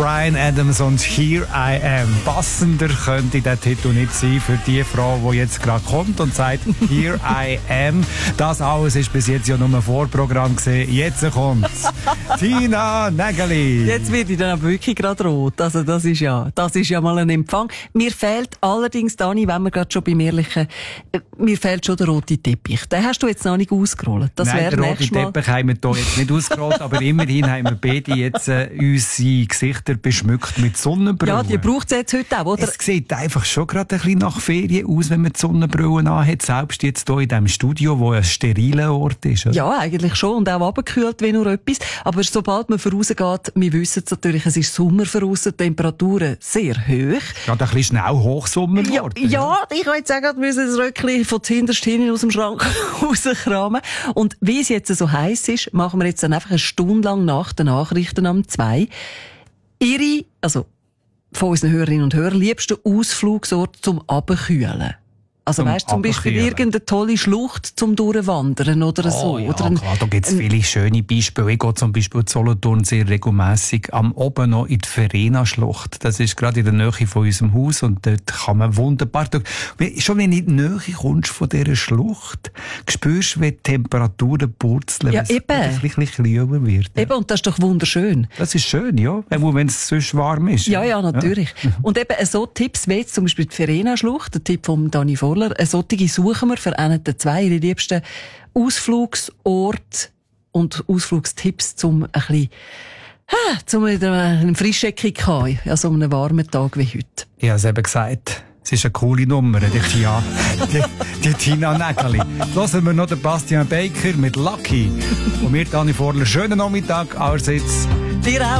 Bryan Adams und Here I Am. Passender könnte der Titel nicht sein für die Frau, die jetzt gerade kommt und sagt Here I Am. Das alles ist bis jetzt ja nur ein Vorprogramm gewesen. Jetzt kommt's. Tina Nägeli. Jetzt werde ich dann aber wirklich gerade rot. Also das ist ja mal ein Empfang. Mir fehlt allerdings, Dani, wenn wir gerade schon beim Ehrlichen, mir fehlt schon der rote Teppich. Den hast du jetzt noch nicht ausgerollt. Das Nein, wäre den roten Teppich haben wir hier jetzt nicht ausgerollt, aber immerhin haben wir beide jetzt unsere Gesichter beschmückt mit Sonnenbrillen. Ja, die braucht es jetzt heute auch, oder? Es sieht einfach schon gerade ein bisschen nach Ferien aus, wenn man die Sonnenbrillen anhat, selbst jetzt hier in diesem Studio, wo ein steriler Ort ist. Oder? Ja, eigentlich schon und auch abgekühlt wie nur etwas. Aber sobald man vorausgeht, wir wissen es natürlich, es ist Sommer voraus, die Temperaturen sehr hoch. Ja, ein bisschen schnell Hochsommer geworden. Ja, ich kann jetzt sagen, wir müssen das Röckchen von hinterst hinten aus dem Schrank rauskramen. Und wie es jetzt so heiß ist, machen wir jetzt dann einfach eine Stunde lang nach den Nachrichten am 2 also von unseren Hörerinnen und Hörern, liebsten Ausflugsort zum Abkühlen. Also weißt zum Beispiel irgendeine tolle Schlucht zum Durchwandern oder so. Ja, oder klar, da gibt es viele schöne Beispiele. Ich gehe zum Beispiel in Solothurn sehr regelmässig am oben noch in die Verena-Schlucht. Das ist gerade in der Nähe von unserem Haus und dort kann man wunderbar durch. Schon wenn du in die Nähe kommst von dieser Schlucht, spürst du, wie die Temperaturen purzeln, ja, eben. Ein bisschen kühler wird. Ja. Eben, und das ist doch wunderschön. Das ist schön, ja. Wenn es sonst warm ist. Ja, natürlich. Ja. Und eben so Tipps wie jetzt zum Beispiel die Verena-Schlucht, der Tipp von Dani Vorler, eine solche suchen wir für einen der zwei, ihre liebsten Ausflugsorte und Ausflugstipps, zum wieder einen Frischecke zu haben, an so einem warmen Tag wie heute. Ich habe es eben gesagt. Es ist eine coole Nummer, die Tina Nägeli. Hören wir noch den Bastian Baker mit Lucky. Und mir, Dani Vorler, schönen Nachmittag allerseits. Dir auch.